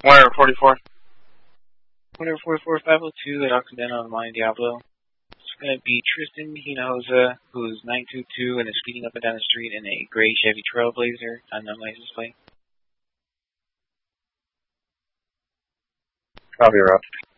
Wire 44. Wire 44502 at Occidental Line Diablo. It's going to be Tristan Hinojosa, who's 922 and is speeding up and down the street in a gray Chevy Trailblazer, unknown license plate. Copy, Rob.